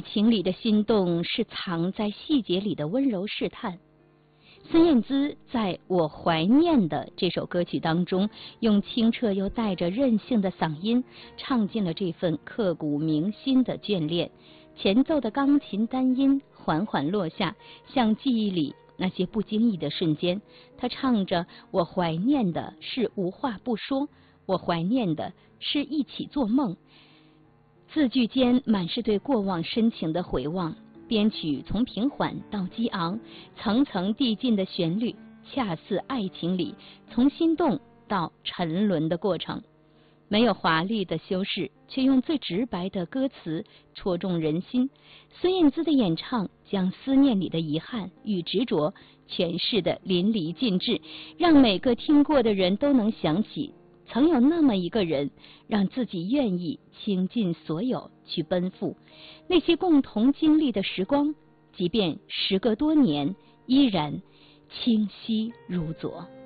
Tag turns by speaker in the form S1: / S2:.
S1: 爱情里的心动是藏在细节里的温柔试探。孙燕姿在我怀念的这首歌曲当中，用清澈又带着韧性的嗓音唱尽了这份刻骨铭心的眷恋。前奏的钢琴单音缓缓落下，像记忆里那些不经意的瞬间。他唱着，我怀念的是无话不说，我怀念的是一起做梦。字句间满是对过往深情的回望，编曲从平缓到激昂，层层递进的旋律，恰似爱情里从心动到沉沦的过程。没有华丽的修饰，却用最直白的歌词戳中人心。孙燕姿的演唱将思念里的遗憾与执着诠释得淋漓尽致，让每个听过的人都能想起曾有那么一个人，让自己愿意倾尽所有去奔赴。那些共同经历的时光，即便时隔多年，依然清晰如昨。